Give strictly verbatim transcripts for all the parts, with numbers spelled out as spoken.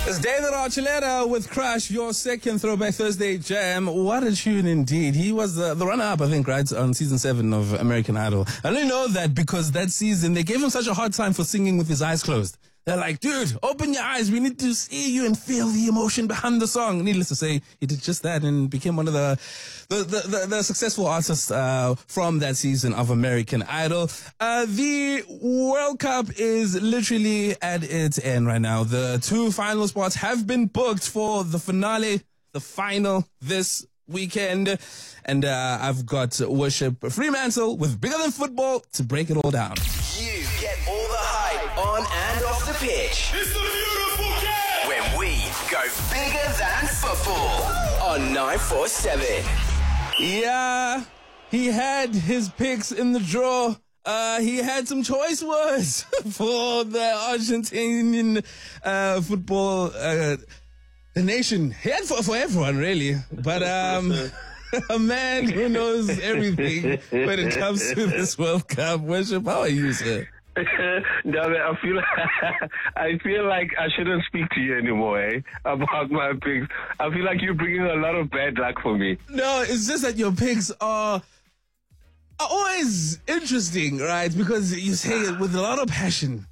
It's David Archuleta with Crush, your second Throwback Thursday jam. What a tune indeed. He was the, the runner-up, I think, right, on season seven of American Idol. I only know that because that season, they gave him such a hard time for singing with his eyes closed. They're like, dude, open your eyes. We need to see you and feel the emotion behind the song. Needless to say, he did just that and became one of the the the, the, the successful artists uh, from that season of American Idol. Uh, the World Cup is literally at its end right now. The two final spots have been booked for the finale, the final this weekend. And uh, I've got Worship Fremantle with Bigger Than Football to break it all down. You get all the hype on and off the pitch. It's the beautiful game when we go bigger than football on nine four seven. Yeah, he had his picks in the draw. Uh, he had some choice words for the Argentinian uh, football uh, the nation. He had for, for everyone, really. But um, a man who knows everything when it comes to this World Cup. Worship, how are you, sir? No, I feel I feel like I shouldn't speak to you anymore, eh? About my picks. I feel like you're bringing a lot of bad luck for me. No, it's just that your picks are, are always interesting, right? Because you say it with a lot of passion.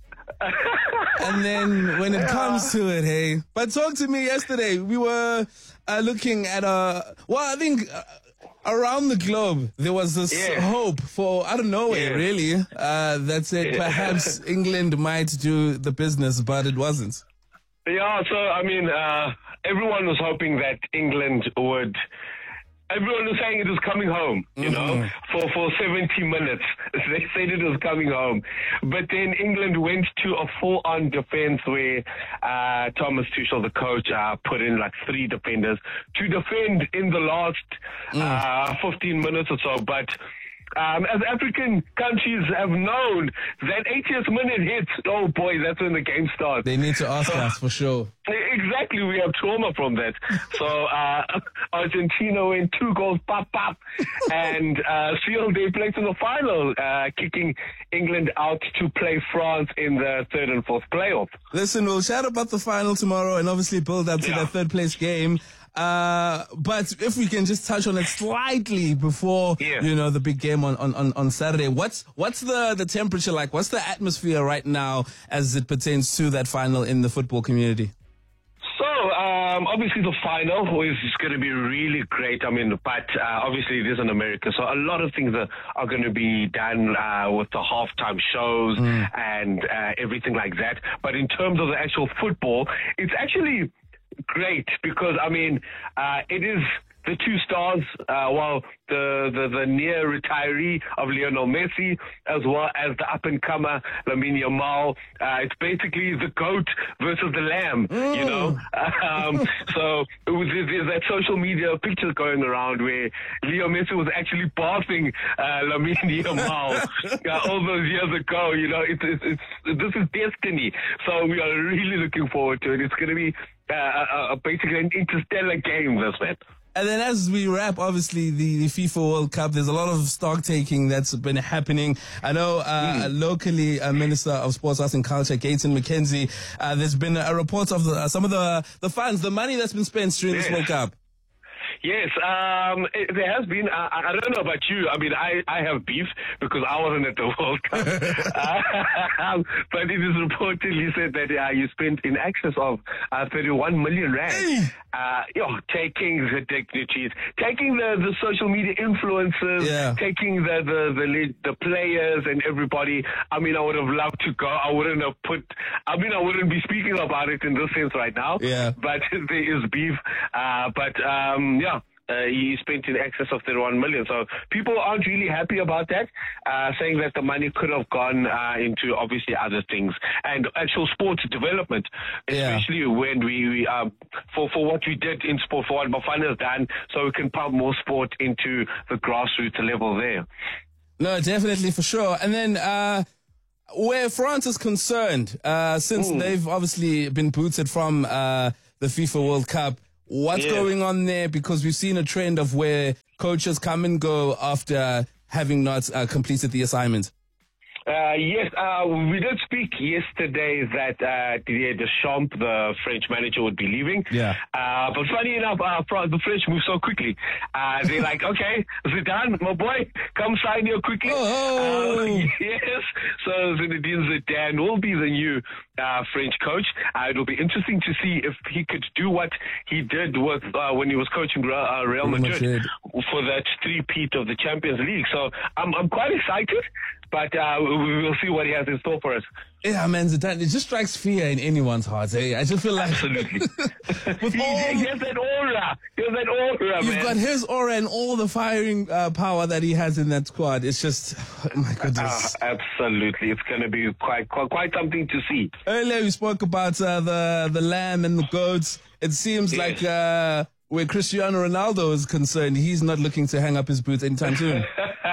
And then when it comes to it, hey. But talk to me yesterday. We were uh, looking at a, well, I think uh, around the globe, there was this yeah. hope for, I don't know, yeah. really, uh, that said perhaps England might do the business, but it wasn't. Yeah, so, I mean, uh, everyone was hoping that England would... Everyone was saying it was coming home, you mm-hmm. know, for, for seventy minutes. They said it was coming home. But then England went to a full-on defense where uh, Thomas Tuchel, the coach, uh, put in like three defenders to defend in the last mm. uh, fifteen minutes or so. But um, as African countries have known, that eightieth minute hits, oh boy, that's when the game starts. They need to ask so, us for sure. Exactly, we have trauma from that. So uh, Argentina went two goals, pop, pop, and uh, sealed their place in the final, uh, kicking England out to play France in the third and fourth playoff. Listen, we'll chat about the final tomorrow and obviously build up to yeah. that third place game. Uh, but if we can just touch on it slightly before, yeah. you know, the big game on, on, on Saturday. What's, what's the, the temperature like? What's the atmosphere right now as it pertains to that final in the football community? So, um, obviously the final is going to be really great. I mean, but uh, obviously it is in America, so a lot of things are, are going to be done uh, with the halftime shows mm. and uh, everything like that. But in terms of the actual football, it's actually great because, I mean, uh, it is the two stars, uh, well, the, the, the near retiree of Lionel Messi, as well as the up-and-comer Lamine Yamal. Uh, it's basically the goat versus the lamb, mm. you know? Um, so it was, there's that social media picture going around where Leo Messi was actually bathing uh, Lamine Yamal uh, all those years ago, you know? It's, it's, it's, this is destiny. So we are really looking forward to it. It's going to be uh, uh, basically an interstellar game, this man. And then as we wrap, obviously, the, the FIFA World Cup, there's a lot of stock taking that's been happening. I know uh, mm. locally, uh, Minister of Sports, Arts and Culture, Gayton McKenzie, uh, there's been a report of the, uh, some of the, the funds, the money that's been spent during yeah. this World Cup. Yes, um, it, there has been, uh, I don't know about you, I mean, I, I have beef because I wasn't at the World Cup. uh, but it is reportedly said that uh, you spent in excess of uh, thirty-one million rand, uh, you know, taking the dignitaries, taking the, the social media influencers, yeah. taking the, the, the, the players and everybody. I mean, I would have loved to go. I wouldn't have put, I mean, I wouldn't be speaking about it in this sense right now, yeah. but there is beef. Uh, but, um, yeah. Uh, he spent in excess of thirty-one million. So people aren't really happy about that, uh, saying that the money could have gone uh, into obviously other things and actual sports development, especially yeah. when we, we um, for, for what we did in sport, for what Bafana has done, so we can pump more sport into the grassroots level there. No, definitely, for sure. And then, uh, where France is concerned, uh, since mm. they've obviously been booted from uh, the FIFA World Cup, what's yeah. going on there? Because we've seen a trend of where coaches come and go after having not uh, completed the assignment. Uh, yes, uh, we did speak yesterday that uh, Didier Deschamps, the French manager, would be leaving. Yeah. Uh, but funny enough, uh, Fran- the French move so quickly. Uh, they're like, okay, Zidane, my boy, come sign here quickly. Oh. Uh, yes. So Zinedine Zidane will be the new uh, French coach. Uh, it'll be interesting to see if he could do what he did with uh, when he was coaching uh, Real Madrid, Madrid for that three-peat of the Champions League. So I'm I'm quite excited, but uh, we will see what he has in store for us. Yeah, man, Zidane, it just strikes fear in anyone's heart. Eh? I just feel like Absolutely. with he, all, he has that aura. He has that aura, you've man. got his aura and all the firing uh, power that he has in that squad. It's just, oh my goodness. Uh, absolutely. It's going to be quite, quite quite something to see. Earlier we spoke about uh, the the lamb and the goats. It seems Yes. like uh, where Cristiano Ronaldo is concerned, he's not looking to hang up his boots anytime soon.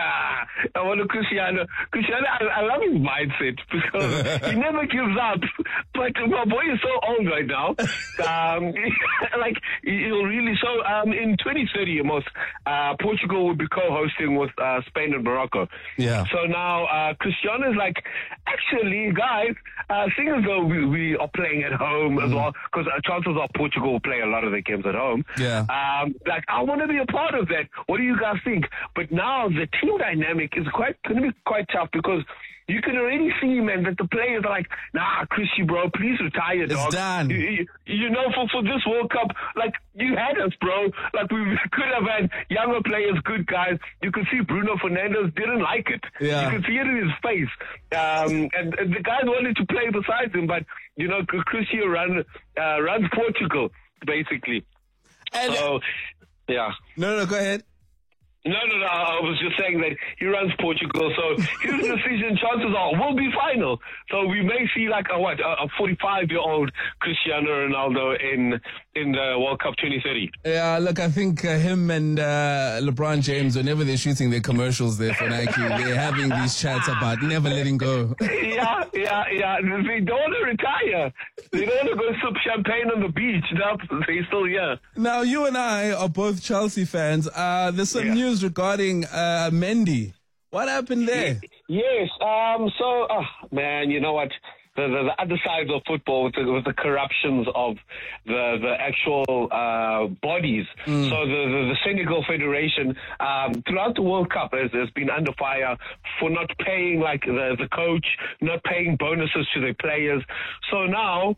I want to Cristiano. Cristiano, I, I love his mindset because he never gives up. But my boy is so old right now. Um, like, he'll really. So, um, in twenty thirty, almost, uh, Portugal will be co-hosting with uh, Spain and Morocco. Yeah. So now, uh, Cristiano is like, actually, guys, uh, seeing as though we, we are playing at home mm. as well, because uh, chances are Portugal will play a lot of their games at home. Yeah. Um, like, I want to be a part of that. What do you guys think? But now the team dynamic is quite going to be quite tough because you can already see, man, that the players are like, nah, Chrissy, bro, please retire, dog. It's done. You, you, you know, for, for this World Cup, like, you had us, bro. Like, we could have had younger players, good guys. You could see Bruno Fernandes didn't like it. Yeah. You could see it in his face. Um, and, and the guys wanted to play beside him, but, you know, Chrissy run, uh, runs Portugal, basically. And So, yeah. no, no, go ahead. No, no, no. I was just saying that he runs Portugal, so his decision, chances are, will be final. So we may see like a what, a forty-five-year-old Cristiano Ronaldo in in the World Cup twenty thirty. Yeah, look, I think uh, him and uh, LeBron James, whenever they're shooting their commercials there for Nike, they're having these chats about never letting go. Yeah, yeah, yeah. They don't want to retire. They don't want to go sip champagne on the beach. No, they're still here. Now, you and I are both Chelsea fans. Uh, there's some Yeah. news regarding uh, Mendy. What happened there? Yes. Um. So, oh, man, you know what? The, the, the other side of football with the, with the corruptions of the the actual uh, bodies. Mm. So the, the, the Senegal Federation um, throughout the World Cup has, has been under fire for not paying like the, the coach, not paying bonuses to their players. So now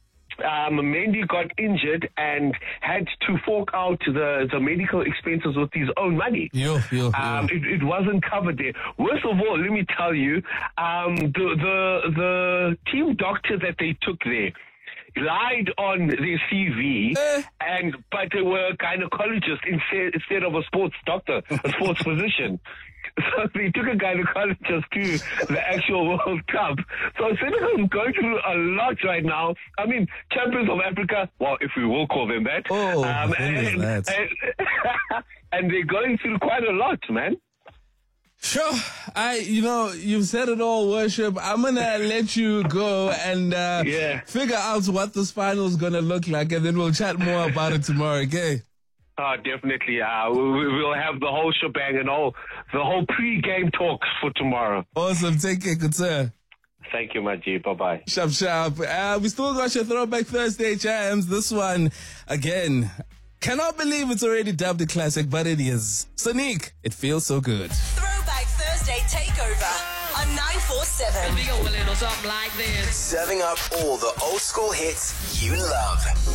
Um, Mendy got injured and had to fork out the, the medical expenses with his own money. Yo, yo, yo. Um, it, it wasn't covered there. Worst of all, let me tell you, um, the, the, the team doctor that they took there lied on their C V, Eh. and but they were gynecologists instead, instead of a sports doctor, a sports physician. So they took a gynecologist to the actual World Cup. So Senegal is going through a lot right now. I mean, champions of Africa, well, if we will call them that. Oh, um, when is and, that? and, and they're going through quite a lot, man. Sure. I, you know, you've said it all, Worship. I'm going to let you go and uh, Yeah. figure out what this final is going to look like, and then we'll chat more about it tomorrow, okay? Oh, definitely. Uh, we, we'll have the whole shebang and all the whole pre-game talks for tomorrow. Awesome. Take care, good sir. Thank you, my G. Bye-bye. Sharp, sharp. Uh, we still got your Throwback Thursday jams. This one, again, cannot believe it's already dubbed a classic, but it is. Sonique, it feels so good. Throwback Thursday takeover on nine four seven. We go a little something like this. Serving up all the old school hits you love.